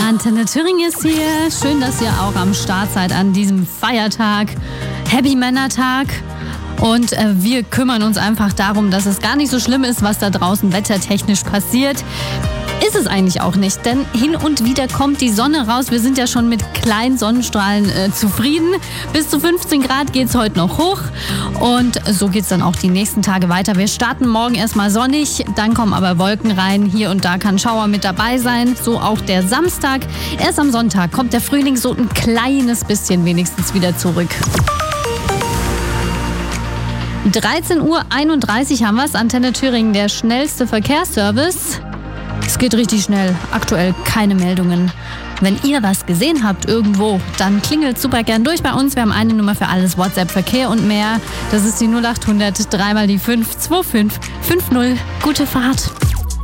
Antenne Thüringen ist hier. Schön, dass ihr auch am Start seid an diesem Feiertag. Happy Männertag. Und wir kümmern uns einfach darum, dass es gar nicht so schlimm ist, was da draußen wettertechnisch passiert. Ist es eigentlich auch nicht, denn hin und wieder kommt die Sonne raus. Wir sind ja schon mit kleinen Sonnenstrahlen zufrieden. Bis zu 15 Grad geht es heute noch hoch und so geht es dann auch die nächsten Tage weiter. Wir starten morgen erstmal sonnig, dann kommen aber Wolken rein. Hier und da kann Schauer mit dabei sein, so auch der Samstag. Erst am Sonntag kommt der Frühling so ein kleines bisschen wenigstens wieder zurück. 13:31 Uhr haben wir es. Antenne Thüringen, der schnellste Verkehrsservice. Es geht richtig schnell. Aktuell keine Meldungen. Wenn ihr was gesehen habt irgendwo, dann klingelt super gern durch bei uns. Wir haben eine Nummer für alles, WhatsApp, Verkehr und mehr. Das ist die 0800 3 mal die 5 25 50. Gute Fahrt.